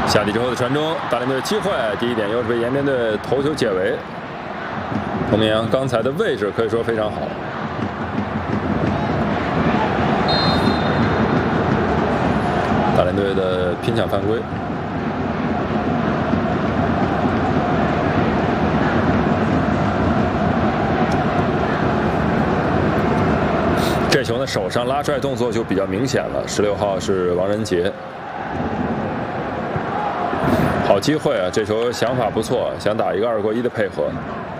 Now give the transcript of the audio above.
下底之后的传中，大连队机会，第一点又是被延边队头球解围。彭明阳刚才的位置可以说非常好。大连队的拼抢犯规。这球呢，手上拉拽动作就比较明显了。16号是王仁杰，好机会啊！这球想法不错，想打一个2过1的配合。